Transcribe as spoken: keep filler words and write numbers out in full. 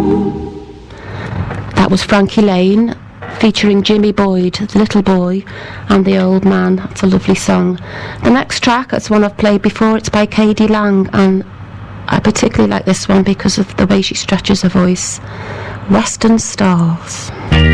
That was Frankie Lane, featuring Jimmy Boyd, the little boy, and the old man. That's a lovely song. The next track, it's one I've played before, it's by K D Lang, and I particularly like this one because of the way she stretches her voice. Western Stars.